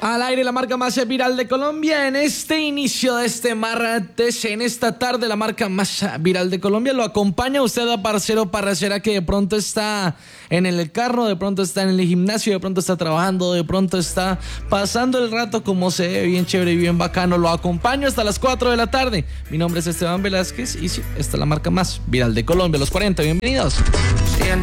Al aire la marca más viral de Colombia en este inicio de este martes, en esta tarde la marca más viral de Colombia. Lo acompaña usted a parcero, parcera que de pronto está en el carro, de pronto está en el gimnasio, de pronto está trabajando, de pronto está pasando el rato como se ve, bien chévere y bien bacano. Lo acompaño hasta las 4 de la tarde. Mi nombre es Esteban Velázquez y sí, esta es la marca más viral de Colombia, los 40. Bienvenidos. Siento